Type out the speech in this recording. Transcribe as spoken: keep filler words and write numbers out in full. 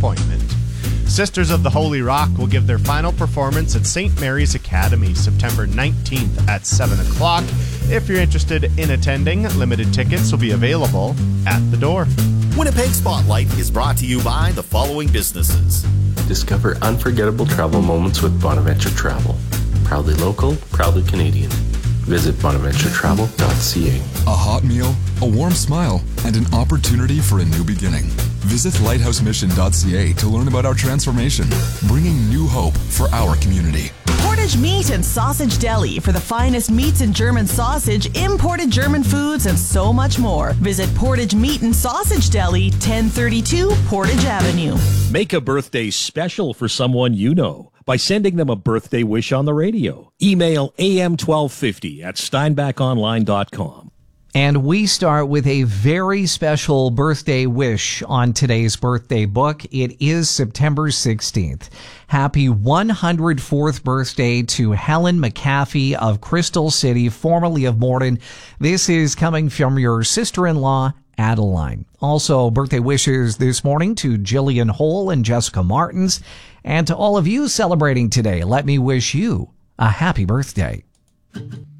appointment. Sisters of the Holy Rock will give their final performance at Saint Mary's Academy September nineteenth at seven o'clock. If you're interested in attending, limited tickets will be available at the door. Winnipeg Spotlight is brought to you by the following businesses. Discover unforgettable travel moments with Bonaventure Travel. Proudly local, proudly Canadian. Visit bonaventure travel dot c a. A hot meal, a warm smile, and an opportunity for a new beginning. Visit lighthouse mission dot c a to learn about our transformation, bringing new hope for our community. Portage Meat and Sausage Deli for the finest meats and German sausage, imported German foods, and so much more. Visit Portage Meat and Sausage Deli, ten thirty-two Portage Avenue. Make a birthday special for someone you know by sending them a birthday wish on the radio. Email a m twelve fifty at steinbach online dot com. And we start with a very special birthday wish on today's birthday book. It is September sixteenth. Happy one hundred fourth birthday to Helen McAfee of Crystal City, formerly of Morden. This is coming from your sister-in-law, Adeline. Also, birthday wishes this morning to Jillian Hole and Jessica Martins. And to all of you celebrating today, let me wish you a happy birthday.